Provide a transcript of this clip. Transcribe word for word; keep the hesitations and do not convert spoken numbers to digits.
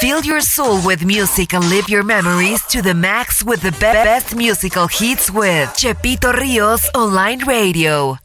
Fill your soul with music and live your memories to the max with the be- best musical hits with Chepito Rios Online Radio.